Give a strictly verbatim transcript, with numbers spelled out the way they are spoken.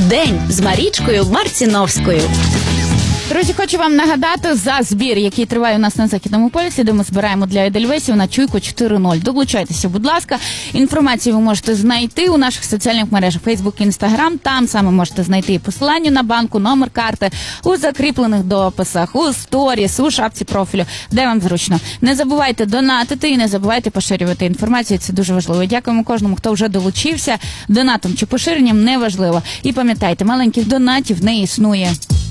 День з Марічкою Марціновською. Друзі, хочу вам нагадати за збір, який триває у нас на Західному полюсі, де ми збираємо для Едельвейсів на Чуйку чотири нуль. Долучайтеся, будь ласка. Інформацію ви можете знайти у наших соціальних мережах Facebook, Instagram. Там саме можете знайти і посилання на банку, номер карти, у закріплених дописах, у сторіс, у шапці профілю, де вам зручно. Не забувайте донатити і не забувайте поширювати інформацію. Це дуже важливо. Дякуємо кожному, хто вже долучився. Донатом чи поширенням неважливо. І пам'ятайте, маленьких донатів не існує.